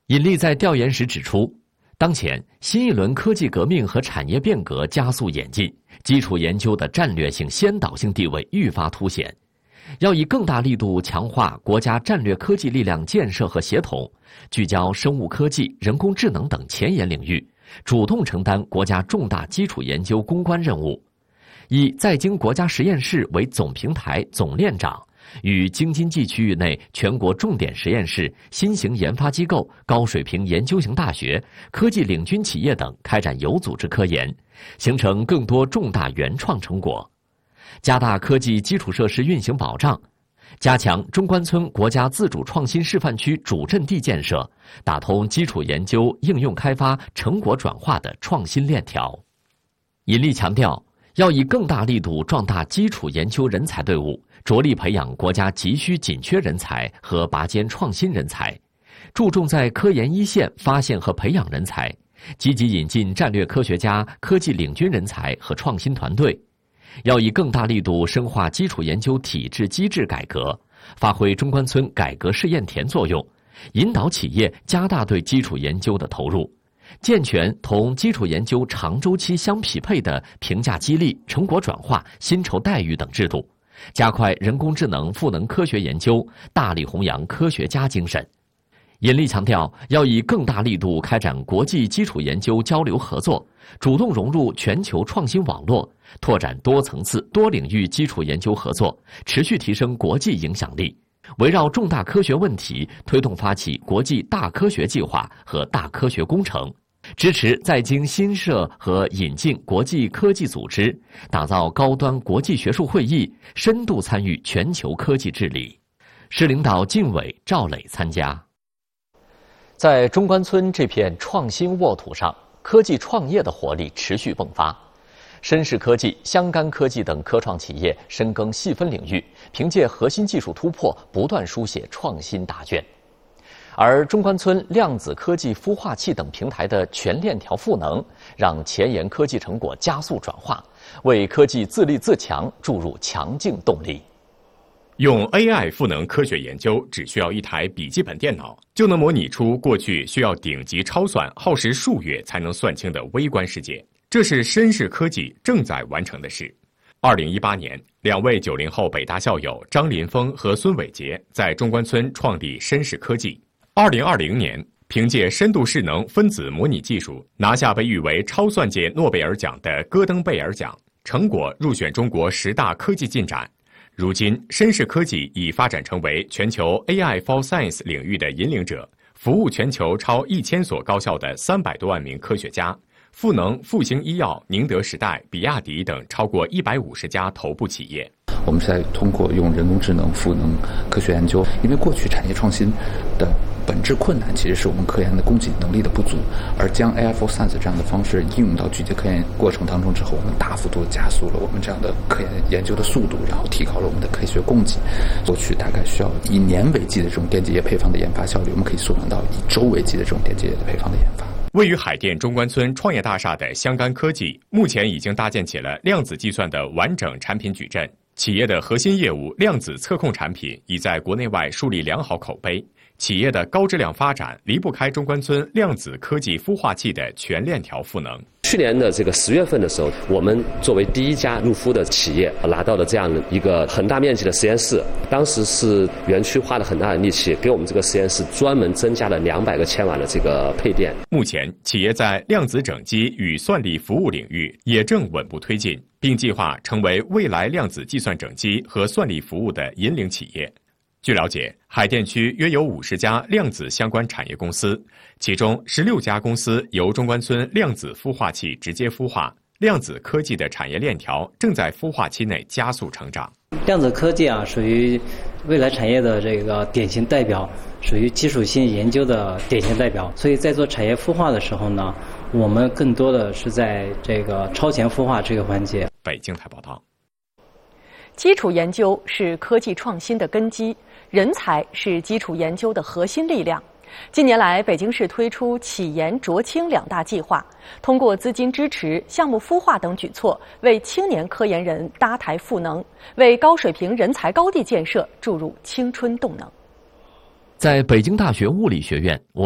尹力在调研时指出，当前新一轮科技革命和产业变革加速演进，基础研究的战略性先导性地位愈发凸显，要以更大力度强化国家战略科技力量建设和协同，聚焦生物科技、人工智能等前沿领域，主动承担国家重大基础研究攻关任务，以在京国家实验室为总平台、总链长，与京津冀区域内全国重点实验室、新型研发机构、高水平研究型大学、科技领军企业等开展有组织科研，形成更多重大原创成果，加大科技基础设施运行保障，加强中关村国家自主创新示范区主阵地建设，打通基础研究应用开发成果转化的创新链条。尹力强调，要以更大力度壮大基础研究人才队伍，着力培养国家急需紧缺人才和拔尖创新人才，注重在科研一线发现和培养人才，积极引进战略科学家、科技领军人才和创新团队。要以更大力度深化基础研究体制机制改革，发挥中关村改革试验田作用，引导企业加大对基础研究的投入，健全同基础研究长周期相匹配的评价激励、成果转化、薪酬待遇等制度，加快人工智能赋能科学研究，大力弘扬科学家精神。尹力强调，要以更大力度开展国际基础研究交流合作，主动融入全球创新网络，拓展多层次、多领域基础研究合作，持续提升国际影响力。围绕重大科学问题，推动发起国际大科学计划和大科学工程，支持在京新设和引进国际科技组织，打造高端国际学术会议，深度参与全球科技治理。市领导靳伟、赵磊参加。在中关村这片创新沃土上，科技创业的活力持续迸发。深世科技、湘赣科技等科创企业深耕细分领域，凭借核心技术突破，不断书写创新答卷。而中关村量子科技孵化器等平台的全链条赋能，让前沿科技成果加速转化，为科技自立自强注入强劲动力。 用 AI 赋能科学研究，只需要一台笔记本电脑，就能模拟出过去需要顶级超算耗时数月才能算清的微观世界。这是深世科技正在完成的事。2018年，2位90后北大校友张林峰和孙伟杰在中关村创立深世科技。2020年，凭借深度势能分子模拟技术，拿下被誉为超算界诺贝尔奖的戈登贝尔奖，成果入选中国10大科技进展。如今，深世科技已发展成为全球 AI for Science 领域的引领者，服务全球超1000所高校的300多万名科学家，赋能复星医药、宁德时代、比亚迪等超过150家头部企业。 我们是在通过用人工智能赋能科学研究，因为过去产业创新的本质困难其实是我们科研的供给能力的不足，而将 AI for Science 这样的方式应用到具体科研过程当中之后，我们大幅度加速了我们这样的科研究的速度，然后提高了我们的科学供给。过去大概需要以年为计的这种电解液配方的研发效率，我们可以缩短到以周为计的这种电解液的配方的研发。 位于海淀中关村创业大厦的湘赣科技，目前已经搭建起了量子计算的完整产品矩阵。企业的核心业务量子测控产品已在国内外树立良好口碑，企业的高质量发展离不开中关村量子科技孵化器的全链条赋能。 去年的这个10月份的时候，我们作为第一家入孵的企业，拿到了这样一个很大面积的实验室。当时是园区花了很大的力气，给我们这个实验室专门增加了200个千瓦的这个配电。 目前，企业在量子整机与算力服务领域也正稳步推进，并计划成为未来量子计算整机和算力服务的引领企业。据了解，海淀区约有50家量子相关产业公司，其中16家公司由中关村量子孵化器直接孵化，量子科技的产业链条正在孵化期内加速成长。 量子科技属于未来产业的这个典型代表，属于基础性研究的典型代表。所以在做产业孵化的时候呢，我们更多的是在这个超前孵化这个环节。 北京台报道。 基础研究是科技创新的根基，人才是基础研究的核心力量。近年来，北京市推出企研卓青2大计划，通过资金支持、项目孵化等举措，为青年科研人搭台赋能，为高水平人才高地建设注入青春动能。 在北京大学物理学院，